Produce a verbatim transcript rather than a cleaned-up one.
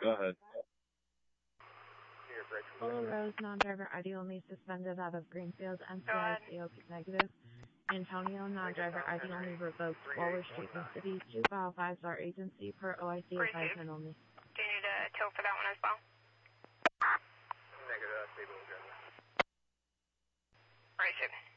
Go ahead. Full Rose, non-driver I D only, suspended out of Greenfield, M C I C O P negative. Antonio, non-driver I D only, revoked. Waller Street in the city, two file fives are agency per O I C advisement only. Do you need a tow for that one as well? Negative, stable driver. Right,